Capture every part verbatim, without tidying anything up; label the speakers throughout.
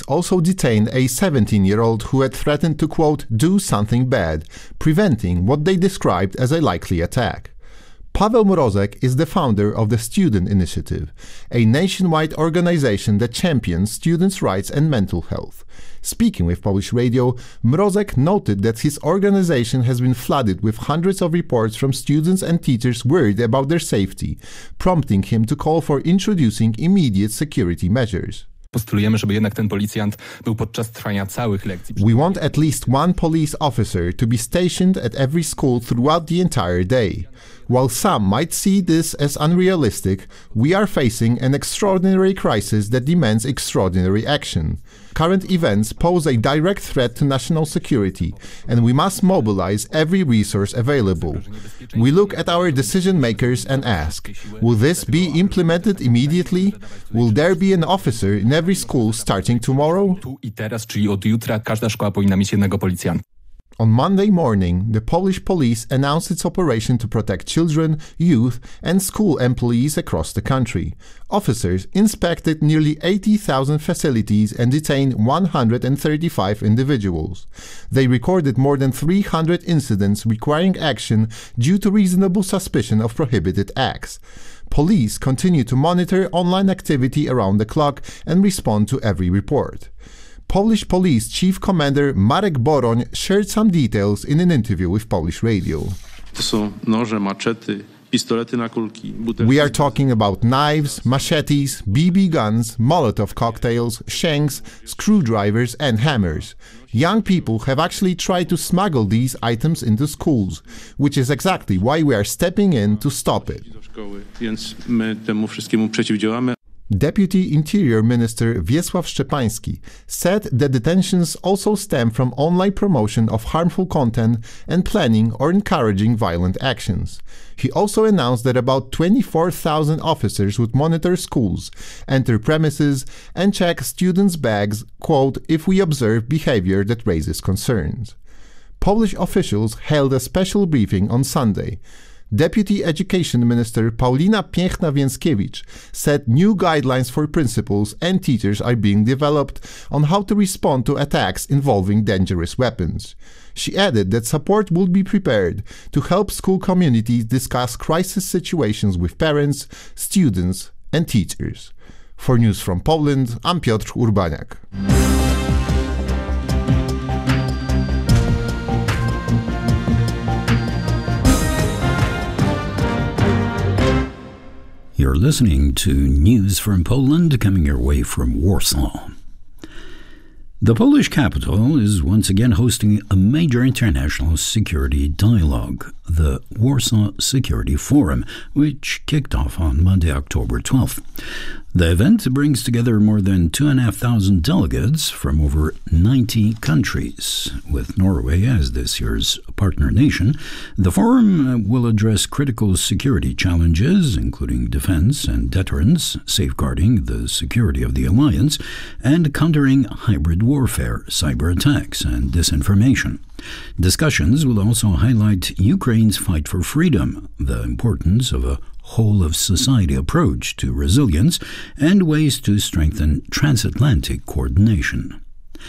Speaker 1: also detained a seventeen-year-old who had threatened to, quote, do something bad, preventing what they described as a likely attack. Paweł Mrozek is the founder of the Student Initiative, a nationwide organization that champions students' rights and mental health. Speaking with Polish Radio, Mrozek noted that his organization has been flooded with hundreds of reports from students and teachers worried about their safety, prompting him to call for introducing immediate security measures.
Speaker 2: Postulujemy, żeby jednak ten policjant był podczas trwania całych lekcji.
Speaker 1: We want at least one police officer to be stationed at every school throughout the entire day. While some might see this as unrealistic, we are facing an extraordinary crisis that demands extraordinary action. Current events pose a direct threat to national security, and we must mobilize every resource available. We look at our decision makers and ask, will this be implemented immediately? Will there be an officer in every school starting tomorrow?
Speaker 2: Tu i teraz, czyli od jutra, każda szkoła powinna mieć jednego policjanta.
Speaker 1: On Monday morning, the Polish police announced its operation to protect children, youth, and school employees across the country. Officers inspected nearly eighty thousand facilities and detained one hundred thirty-five individuals. They recorded more than three hundred incidents requiring action due to reasonable suspicion of prohibited acts. Police continue to monitor online activity around the clock and respond to every report. Polish Police Chief Commander Marek Boroń shared some details in an interview with Polish Radio.
Speaker 3: To są noże, maczety, pistolety na kulki, butelki.
Speaker 1: We are talking about knives, machetes, B B guns, Molotov cocktails, shanks, screwdrivers and hammers. Young people have actually tried to smuggle these items into schools, which is exactly why we are stepping in to stop it.
Speaker 3: Więc my temu wszystkiemu przeciwdziałamy.
Speaker 1: Deputy Interior Minister Wiesław Szczepański said that detentions also stem from online promotion of harmful content and planning or encouraging violent actions. He also announced that about twenty-four thousand officers would monitor schools, enter premises, and check students' bags, quote, if we observe behavior that raises concerns. Polish officials held a special briefing on Sunday. Deputy Education Minister Paulina Piękna-Więckiewicz said new guidelines for principals and teachers are being developed on how to respond to attacks involving dangerous weapons. She added that support will be prepared to help school communities discuss crisis situations with parents, students and teachers. For News from Poland, I'm Piotr Urbaniak.
Speaker 4: You're listening to News from Poland, coming your way from Warsaw. The Polish capital is once again hosting a major international security dialogue, the Warsaw Security Forum, which kicked off on Monday, October twelfth. The event brings together more than two thousand five hundred delegates from over ninety countries. With Norway as this year's partner nation, the forum will address critical security challenges, including defense and deterrence, safeguarding the security of the alliance, and countering hybrid warfare, cyber attacks, and disinformation. Discussions will also highlight Ukraine's fight for freedom, the importance of a whole-of-society approach to resilience, and ways to strengthen transatlantic coordination.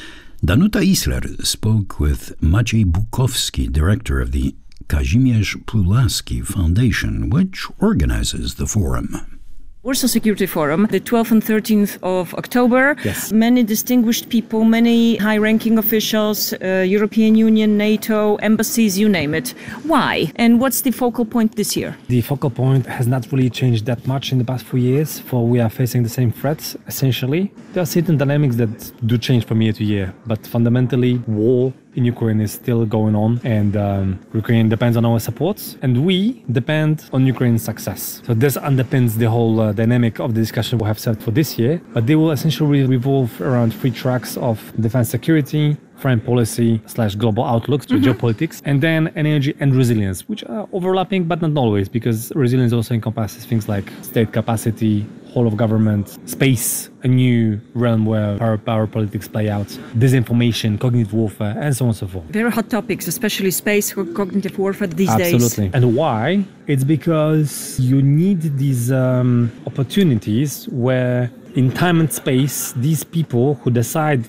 Speaker 4: Danuta Isler spoke with Maciej Bukowski, director of the Kazimierz Pulaski Foundation, which organizes the forum.
Speaker 5: Warsaw Security Forum, the twelfth and thirteenth of October.
Speaker 6: Yes.
Speaker 5: Many distinguished people, many high-ranking officials, uh, European Union, NATO, embassies, you name it. Why? And what's the focal point this year?
Speaker 6: The focal point has not really changed that much in the past few years, for we are facing the same threats, essentially. There are certain dynamics that do change from year to year, but fundamentally, war in Ukraine is still going on, and um, Ukraine depends on our support, and we depend on Ukraine's success. So this underpins the whole uh, dynamic of the discussion we have set for this year, but they will essentially revolve around three tracks of defense security, foreign policy slash global outlooks, mm-hmm. geopolitics, and then energy and resilience, which are overlapping, but not always, because resilience also encompasses things like state capacity, whole of government, space, a new realm where power, power politics play out, disinformation, cognitive warfare, and so on and so forth.
Speaker 5: Very hot topics, especially space, cognitive warfare these
Speaker 6: Absolutely.
Speaker 5: days.
Speaker 6: Absolutely. And why? It's because you need these um, opportunities where in time and space, these people who decide